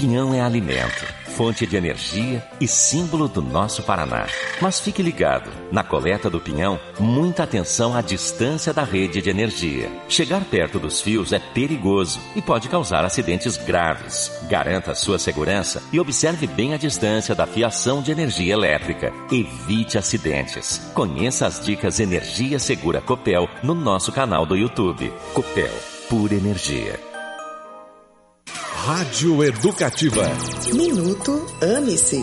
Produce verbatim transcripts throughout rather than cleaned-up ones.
pinhão é alimento, fonte de energia e símbolo do nosso Paraná. Mas fique ligado, na coleta do pinhão, muita atenção à distância da rede de energia. Chegar perto dos fios é perigoso e pode causar acidentes graves. Garanta sua segurança e observe bem a distância da fiação de energia elétrica. Evite acidentes. Conheça as dicas Energia Segura Copel no nosso canal do YouTube. Copel, pura energia. Rádio Educativa. Minuto Ame-se.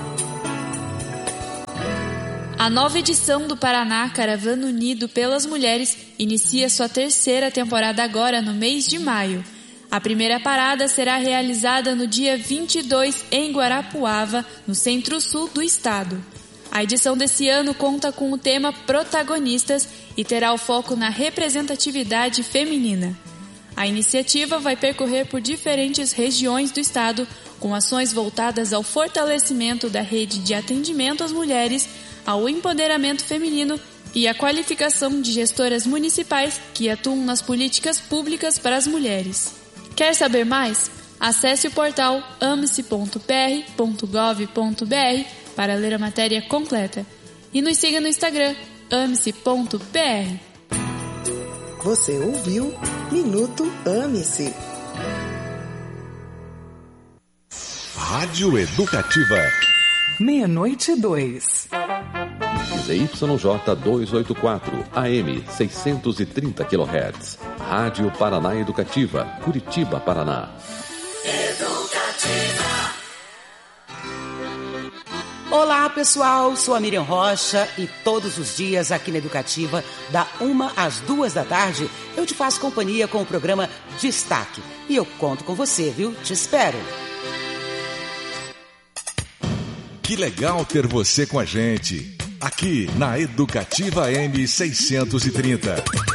A nova edição do Paraná Caravana Unido pelas Mulheres inicia sua terceira temporada agora no mês de maio. A primeira parada será realizada no dia vinte e dois em Guarapuava, no centro-sul do estado. A edição desse ano conta com o tema Protagonistas e terá o foco na representatividade feminina. A iniciativa vai percorrer por diferentes regiões do estado, com ações voltadas ao fortalecimento da rede de atendimento às mulheres, ao empoderamento feminino e à qualificação de gestoras municipais que atuam nas políticas públicas para as mulheres. Quer saber mais? Acesse o portal ame-se ponto p r ponto gov ponto b r para ler a matéria completa. E nos siga no Instagram, ame-se ponto p r. Você ouviu Minuto Ame-se. Rádio Educativa. Meia-noite e dois. Z Y J duzentos e oitenta e quatro, A M seiscentos e trinta quilohertz. Rádio Paraná Educativa, Curitiba, Paraná. Educativa. Olá, pessoal, sou a Miriam Rocha e todos os dias aqui na Educativa, da uma às duas da tarde, eu te faço companhia com o programa Destaque. E eu conto com você, viu? Te espero. Que legal ter você com a gente, aqui na Educativa M seiscentos e trinta.